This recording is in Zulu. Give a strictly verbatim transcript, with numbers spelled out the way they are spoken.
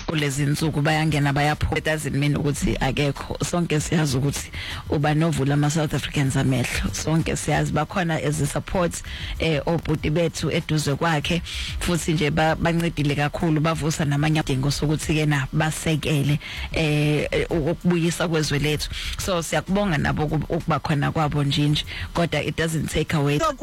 kulezi insuku bayangena bayaphuma. It doesn't mean ukuthi akekho. Sonke siyazi ukuthi uba novula ama South Africans amehlo. Sonke siyazi bakhona as a support eh obhuti bethu eduze kwakhe futhi nje bancedile kakhulu bavusa namanye adingo sokuthi ke na basekele eh ukubuyisa kwezwe lethu. So siyakubonga nabo ukuba khona kwabo njinji kodwa it doesn't take away